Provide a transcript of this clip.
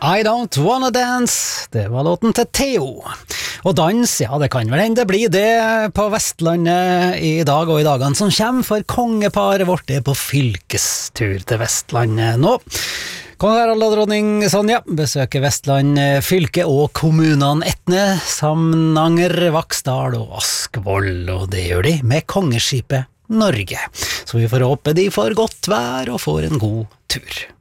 I Don't Wanna Dance, det var låten til Theo. Og dans, ja, det kan vel hende det blir det på Vestlandet i dag og i dagene som kommer, for kongeparet vårt er på fylkestur til Vestlandet nå. Kong Harald og dronning Sonja besøker Vestland fylke og kommunene Etne, Samnanger, Vaksdal og Askvoll, og det gjør de med kongeskipet Norge. Så vi får håpe de får godt vær og får en god tur.